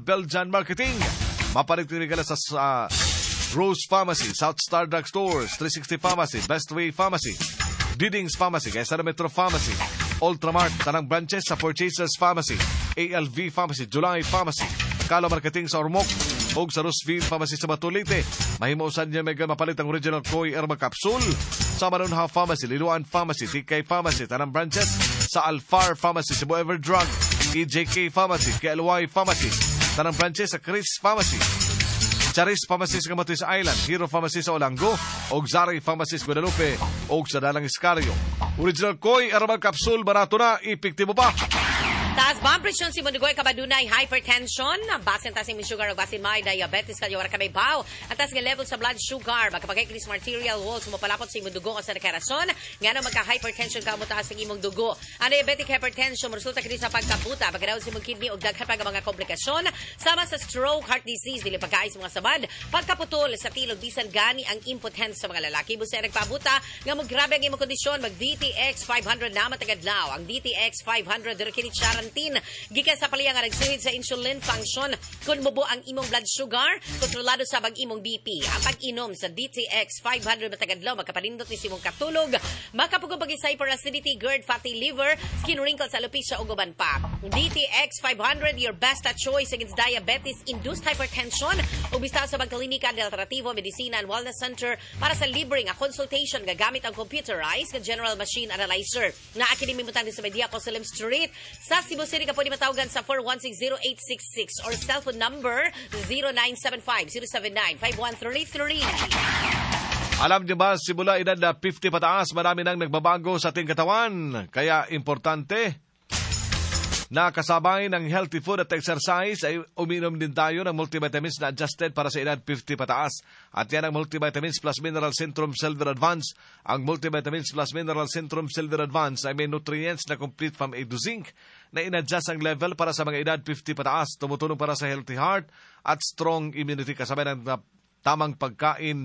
Belgian Marketing. Mapalit ka sa Rose Pharmacy, South Star Drug Stores, 360 Pharmacy, Best Way Pharmacy, Didings Pharmacy, Quezon Metro Pharmacy, Ultramart, tanang branches sa Purchasers Pharmacy, ALV Pharmacy, July Pharmacy, Kalo Marketing sa Ormoc, o sa Rooseville Pharmacy sa Batulite. Mahimusan niya may mapalit ang original Koy Herbal Capsule sa Manunha Pharmacy, Liluan Pharmacy, TK Pharmacy, tanang branches sa Alfar Pharmacy, Cebu Everdrug, EJK Pharmacy, KLY Pharmacy, tanang branches sa Chris Pharmacy, Charis Pharmacy sa Camotes Island, Hero Pharmacy sa Olango, og Zari Pharmacy sa Guadalupe, og sa Dalang Iscario. Original Koy Herbal Capsule, barato na, epektibo pa. Taas ba ang presyon si Mundugoy kabadunay hypertension? Basin taas yung sugar o basin may diabetes kayo wala kamay baw. Ang taas ng level sa blood sugar. Magkapagay-increase arterial walls mapalapot sa imong dugo kasi nakarason. Nga nang magka-hypertension ka mo taas ng imong dugo. Ang diabetic hypertension resulta kini sa pagkaputa. Pagkadaw sa imong kidney o daghan pa mga komplikasyon. Sama sa stroke, heart disease, dili pagkain sa mga sabad. Pagkaputol sa tilog, bisan gani ang impotence sa mga lalaki. Busa nagpabuta nga mo grabe ang imong kondisyon. Mag-DTX 500 na matagadlaw. Ang DTX 500 dito kini gikan sa paliyang nga nagsuhid sa insulin function kung mubo ang imong blood sugar, kontrolado sa imong BP. Ang pag-inom sa DTX 500 matagadlaw magkapanindot ni simong katulog, makapugong pag-isay for acidity, GERD, fatty liver, skin wrinkles, alopecia o guban pa. DTX 500 your best choice against diabetes, induced hypertension o bistaw sa Klinika del Alternativo Medicina and Wellness Center para sa libre nga consultation gagamit ang computerized general machine analyzer. Na akini mimutang din sa Media Cosalem Street sa Cebu City ka pwede matawagan sa 416-0866 or cellphone number 0975-079-5133. Alam niyo ba, simula edad na 50 pataas, marami nang nagbabago sa ating katawan. Kaya importante na kasabay ng healthy food at exercise ay uminom din tayo ng multivitamins na adjusted para sa edad 50 pataas. At yan ang Multivitamins Plus Mineral Centrum Silver Advance. Ang Multivitamins Plus Mineral Centrum Silver Advance ay may nutrients na complete from A to Zinc na in-adjust ang level para sa mga edad 50 pataas. Tumutulong para sa healthy heart at strong immunity kasabay ng tamang pagkain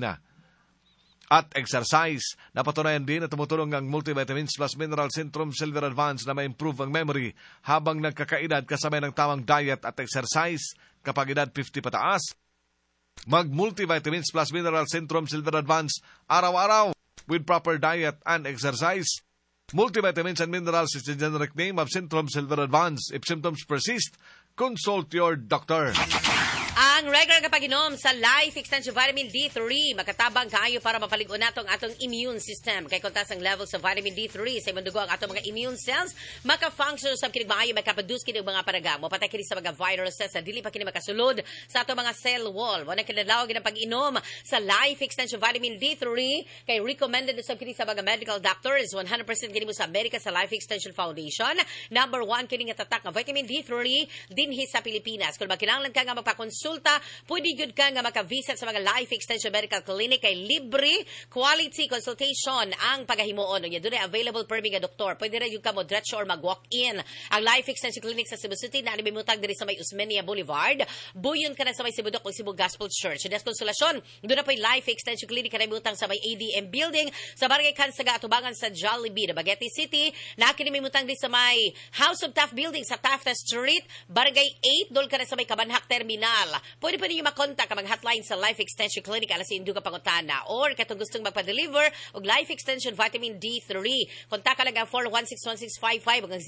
at exercise. Napatunayan din na tumutulong ang Multivitamins Plus Mineral Centrum Silver Advance na ma-improve ang memory habang nagkakaedad kasabay ng tamang diet at exercise kapag edad 50 pataas. Mag-Multivitamins Plus Mineral Centrum Silver Advance araw-araw with proper diet and exercise. Multivitamins and minerals is the generic name of Centrum Silver Advance. If symptoms persist, consult your doctor. Ang regular nga pag-inom sa Life Extension Vitamin D3, makatabang kaayo para mapaligon nato ang atong immune system. Kay kontas ang level sa vitamin D3 sa imong dugo ang atong mga immune cells, maka-function sa kinig maayo, makaproduce kini mga paragamo, patay kini sa mga viruses sa dili pa kini makasulod sa atong mga cell wall. Wala kinadlawag ng pag-inom sa Life Extension Vitamin D3 kay recommended sa kini sa mga medical doctors. 100% kini mo sa America sa Life Extension Foundation. Number 1 kini nga tatak nga vitamin D3 dinhi sa Pilipinas. Kung kinahanglan ka nga magpakonsulta, pwede yun ka nga makavisit sa mga Life Extension Medical Clinic kay libre quality consultation ang paghahimuon. Doon ay available per mga doktor. Pwede rin yun ka mo diretso or mag-walk-in. Ang Life Extension Clinic sa Cebu City na animimutag diri sa may Usmeña Boulevard. Buyon ka na sa may Cebu Doc o Cebu Gospel Church. Des Konsolasyon, doon na po yung Life Extension Clinic ka na imutang sa may ADM Building sa Barangay Kansaga, atubangan sa Jollibee, Dumaguete City. Na kinimimutang din sa may House of Taft Building sa Taft Street, Barangay 8, doon ka na sa may Kabanhak Terminal. Pwede pa ninyo makontak ang hotline sa Life Extension Clinic alas sa Induga Pangutana or katong gustong magpa-deliver og Life Extension Vitamin D3. Kontak ka lang ang 416-1655 hanggang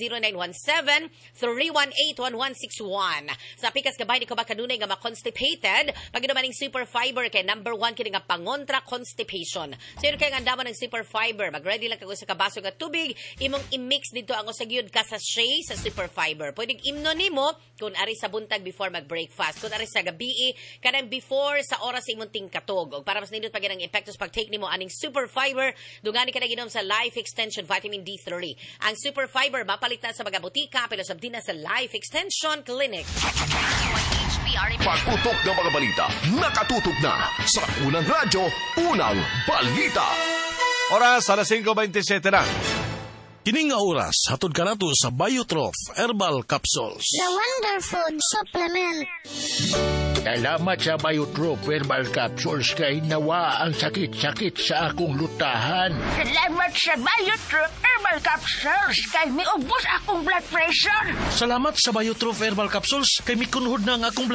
0917-318-1161. Sa pikas gabay ni ko ba kanunay nga ma-constipated, pag-inuman ng super fiber kay number 1 kini nga pangontra constipation. So yun kaya nga andaman ng super fiber, mag-ready lang kago sa kabaso nga tubig, imong i-mix dito ang usagyod ka sa sachet sa super fiber. Pwedeng imno nimo kung ari sa buntag before mag-breakfast, kung ari sa gabi kanang before sa oras sa imong tingkatog. O para mas nindot pa ang epektos pag-take nimo aning super fiber, dungani ka na ginom sa Life Extension Vitamin D3. Ang super fiber mapalitan sa mga butika pero sabdi na sa Life Extension Clinic. Pagputok ng mga balita, nakatutok na sa unang radyo, unang balita. Oras, alas 5:27 na. Kining nga oras, hatod ka nato sa Biotrof Herbal Capsules. The Wonder Food Supplement. Salamat sa Biotrof Herbal Capsules kay nawa ang sakit-sakit sa akong lutahan. Salamat sa Biotrof Herbal Capsules kay miubos akong blood pressure. Salamat sa Biotrof Herbal Capsules kay mikunhod na ang akong